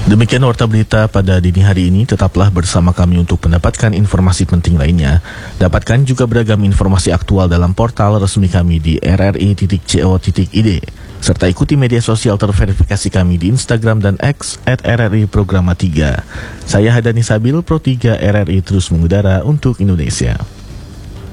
Demikian warta berita pada dini hari ini. Tetaplah bersama kami untuk mendapatkan informasi penting lainnya. Dapatkan juga beragam informasi aktual dalam portal resmi kami di rri.co.id. Serta ikuti media sosial terverifikasi kami di Instagram dan X @RRI Programa 3. Saya Hadani Sabil, Pro 3 RRI terus mengudara untuk Indonesia.